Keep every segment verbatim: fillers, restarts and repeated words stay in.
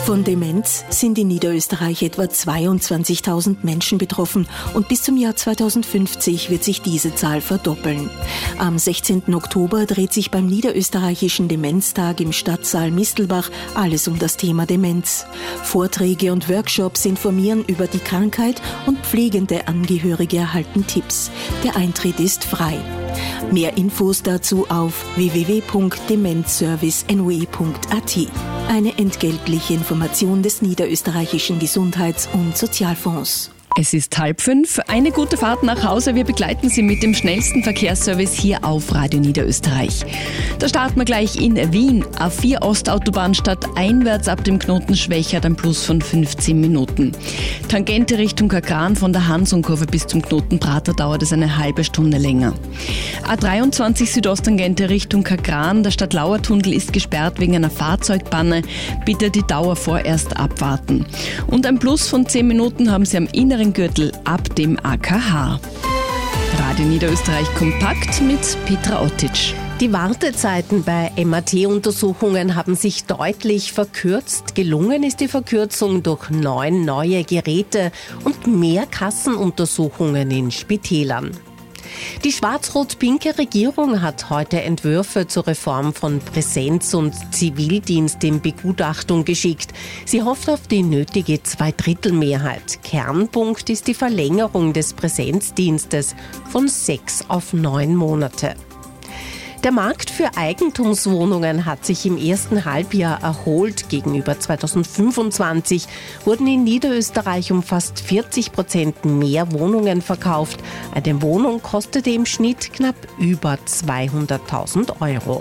Von Demenz sind in Niederösterreich etwa zweiundzwanzigtausend Menschen betroffen und bis zum Jahr zweitausendfünfzig wird sich diese Zahl verdoppeln. Am sechzehnten Oktober dreht sich beim Niederösterreichischen Demenztag im Stadtsaal Mistelbach alles um das Thema Demenz. Vorträge und Workshops informieren über die Krankheit und pflegende Angehörige erhalten Tipps. Der Eintritt ist frei. Mehr Infos dazu auf w w w punkt demenzservice n o e punkt a t. Eine entgeltliche Information des Niederösterreichischen Gesundheits- und Sozialfonds. Es ist halb fünf. Eine gute Fahrt nach Hause. Wir begleiten Sie mit dem schnellsten Verkehrsservice hier auf Radio Niederösterreich. Da starten wir gleich in Wien. A vier Ostautobahn stadteinwärts ab dem Knoten Schwächert ein Plus von fünfzehn Minuten. Tangente Richtung Kagran von der Hansonkurve bis zum Knoten Prater dauert es eine halbe Stunde länger. A dreiundzwanzig Südosttangente Richtung Kagran. Der Stadtlauertunnel ist gesperrt wegen einer Fahrzeugpanne. Bitte die Dauer vorerst abwarten. Und ein Plus von zehn Minuten haben Sie am inneren Gürtel ab dem A K H. Radio Niederösterreich kompakt mit Petra Ottic. Die Wartezeiten bei M R T-Untersuchungen haben sich deutlich verkürzt. Gelungen ist die Verkürzung durch neun neue Geräte und mehr Kassenuntersuchungen in Spitälern. Die schwarz-rot-pinke Regierung hat heute Entwürfe zur Reform von Präsenz- und Zivildienst in Begutachtung geschickt. Sie hofft auf die nötige Zweidrittelmehrheit. Kernpunkt ist die Verlängerung des Präsenzdienstes von sechs auf neun Monate. Der Markt für Eigentumswohnungen hat sich im ersten Halbjahr erholt. Gegenüber zweitausendfünfundzwanzig wurden in Niederösterreich um fast vierzig Prozent mehr Wohnungen verkauft. Eine Wohnung kostete im Schnitt knapp über zweihunderttausend Euro.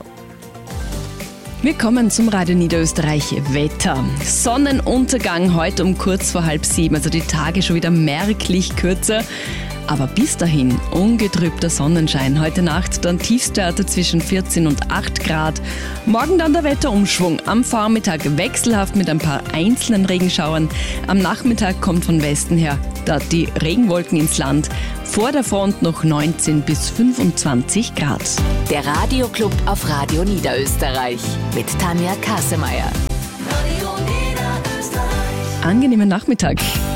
Wir kommen zum Radio Niederösterreich Wetter. Sonnenuntergang heute um kurz vor halb sieben, also die Tage schon wieder merklich kürzer. Aber bis dahin ungetrübter Sonnenschein. Heute Nacht dann Tiefstwerte zwischen vierzehn und acht Grad. Morgen dann der Wetterumschwung. Am Vormittag wechselhaft mit ein paar einzelnen Regenschauern. Am Nachmittag kommt von Westen her da die Regenwolken ins Land. Vor der Front noch neunzehn bis fünfundzwanzig Grad. Der Radioclub auf Radio Niederösterreich mit Tanja Kassemeyer. Angenehmen Nachmittag.